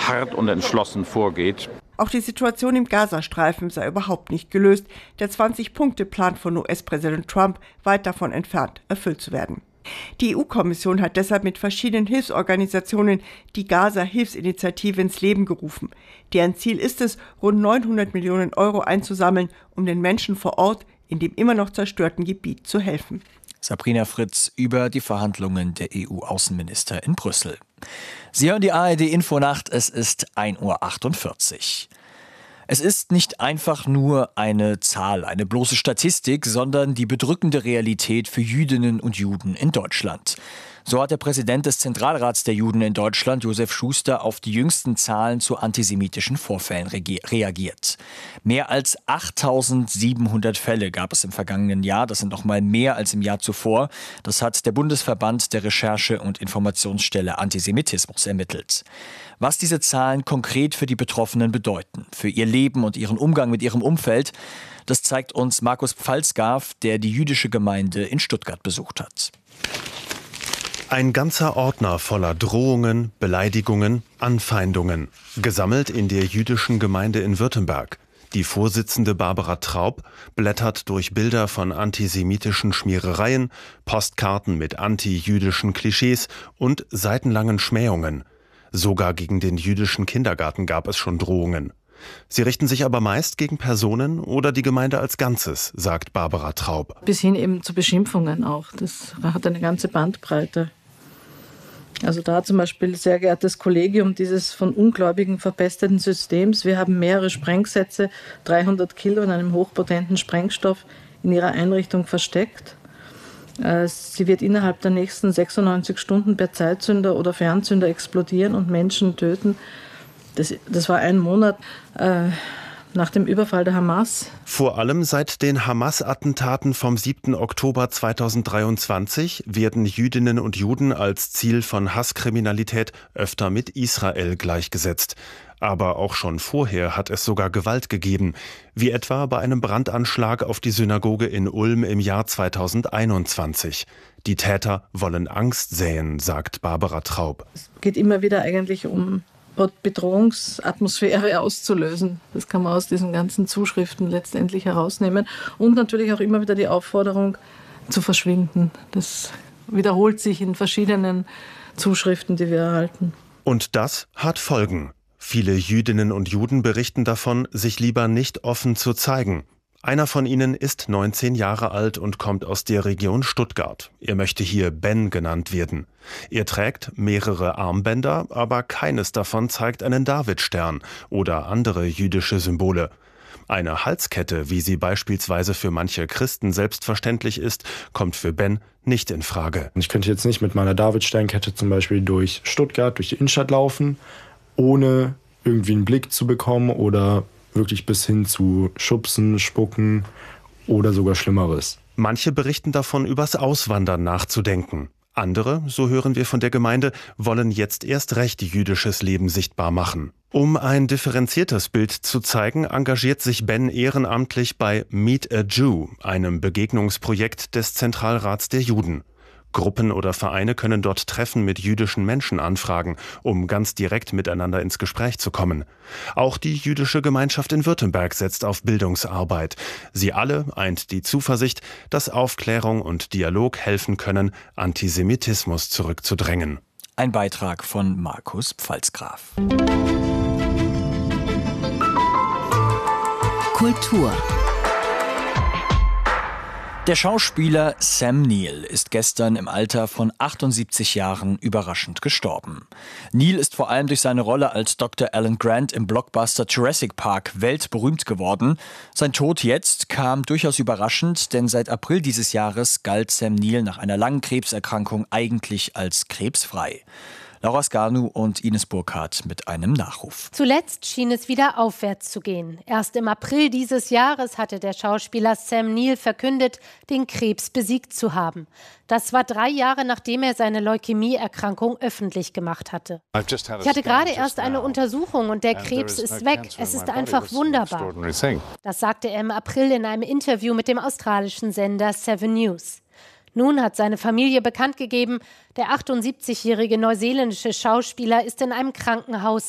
hart und entschlossen vorgeht. Auch die Situation im Gazastreifen sei überhaupt nicht gelöst. Der 20-Punkte-Plan von US-Präsident Trump weit davon entfernt, erfüllt zu werden. Die EU-Kommission hat deshalb mit verschiedenen Hilfsorganisationen die Gaza-Hilfsinitiative ins Leben gerufen. Deren Ziel ist es, rund 900 Millionen Euro einzusammeln, um den Menschen vor Ort in dem immer noch zerstörten Gebiet zu helfen. Sabrina Fritz über die Verhandlungen der EU-Außenminister in Brüssel. Sie hören die ARD-Infonacht, es ist 1:48 Uhr. Es ist nicht einfach nur eine Zahl, eine bloße Statistik, sondern die bedrückende Realität für Jüdinnen und Juden in Deutschland. So hat der Präsident des Zentralrats der Juden in Deutschland, Josef Schuster, auf die jüngsten Zahlen zu antisemitischen Vorfällen reagiert. Mehr als 8.700 Fälle gab es im vergangenen Jahr. Das sind noch mal mehr als im Jahr zuvor. Das hat der Bundesverband der Recherche- und Informationsstelle Antisemitismus ermittelt. Was diese Zahlen konkret für die Betroffenen bedeuten, für ihr Leben und ihren Umgang mit ihrem Umfeld, das zeigt uns Markus Pfalzgraf, der die jüdische Gemeinde in Stuttgart besucht hat. Ein ganzer Ordner voller Drohungen, Beleidigungen, Anfeindungen, gesammelt in der jüdischen Gemeinde in Württemberg. Die Vorsitzende Barbara Traub blättert durch Bilder von antisemitischen Schmierereien, Postkarten mit anti-jüdischen Klischees und seitenlangen Schmähungen. Sogar gegen den jüdischen Kindergarten gab es schon Drohungen. Sie richten sich aber meist gegen Personen oder die Gemeinde als Ganzes, sagt Barbara Traub. Bis hin eben zu Beschimpfungen auch. Das hat eine ganze Bandbreite. Also da zum Beispiel, sehr geehrtes Kollegium dieses von Ungläubigen verpesteten Systems. Wir haben mehrere Sprengsätze, 300 Kilo in einem hochpotenten Sprengstoff in ihrer Einrichtung versteckt. Sie wird innerhalb der nächsten 96 Stunden per Zeitzünder oder Fernzünder explodieren und Menschen töten. Das war ein Monat nach dem Überfall der Hamas. Vor allem seit den Hamas-Attentaten vom 7. Oktober 2023 werden Jüdinnen und Juden als Ziel von Hasskriminalität öfter mit Israel gleichgesetzt. Aber auch schon vorher hat es sogar Gewalt gegeben, wie etwa bei einem Brandanschlag auf die Synagoge in Ulm im Jahr 2021. Die Täter wollen Angst säen, sagt Barbara Traub. Es geht immer wieder eigentlich um Bedrohungsatmosphäre auszulösen. Das kann man aus diesen ganzen Zuschriften letztendlich herausnehmen. Und natürlich auch immer wieder die Aufforderung zu verschwinden. Das wiederholt sich in verschiedenen Zuschriften, die wir erhalten. Und das hat Folgen. Viele Jüdinnen und Juden berichten davon, sich lieber nicht offen zu zeigen. Einer von ihnen ist 19 Jahre alt und kommt aus der Region Stuttgart. Er möchte hier Ben genannt werden. Er trägt mehrere Armbänder, aber keines davon zeigt einen Davidstern oder andere jüdische Symbole. Eine Halskette, wie sie beispielsweise für manche Christen selbstverständlich ist, kommt für Ben nicht in Frage. Ich könnte jetzt nicht mit meiner Davidsternkette zum Beispiel durch Stuttgart, durch die Innenstadt laufen, ohne irgendwie einen Blick zu bekommen oder wirklich bis hin zu Schubsen, Spucken oder sogar Schlimmeres. Manche berichten davon, übers Auswandern nachzudenken. Andere, so hören wir von der Gemeinde, wollen jetzt erst recht jüdisches Leben sichtbar machen. Um ein differenziertes Bild zu zeigen, engagiert sich Ben ehrenamtlich bei Meet a Jew, einem Begegnungsprojekt des Zentralrats der Juden. Gruppen oder Vereine können dort Treffen mit jüdischen Menschen anfragen, um ganz direkt miteinander ins Gespräch zu kommen. Auch die jüdische Gemeinschaft in Württemberg setzt auf Bildungsarbeit. Sie alle eint die Zuversicht, dass Aufklärung und Dialog helfen können, Antisemitismus zurückzudrängen. Ein Beitrag von Markus Pfalzgraf. Kultur. Der Schauspieler Sam Neill ist gestern im Alter von 78 Jahren überraschend gestorben. Neill ist vor allem durch seine Rolle als Dr. Alan Grant im Blockbuster Jurassic Park weltberühmt geworden. Sein Tod jetzt kam durchaus überraschend, denn seit April dieses Jahres galt Sam Neill nach einer langen Krebserkrankung eigentlich als krebsfrei. Laura Skarnu und Ines Burkhardt mit einem Nachruf. Zuletzt schien es wieder aufwärts zu gehen. Erst im April dieses Jahres hatte der Schauspieler Sam Neill verkündet, den Krebs besiegt zu haben. Das war 3 Jahre, nachdem er seine Leukämieerkrankung öffentlich gemacht hatte. Ich hatte gerade erst eine Untersuchung und der Krebs ist weg. Es ist einfach wunderbar. Das sagte er im April in einem Interview mit dem australischen Sender 7 News. Nun hat seine Familie bekannt gegeben, der 78-jährige neuseeländische Schauspieler ist in einem Krankenhaus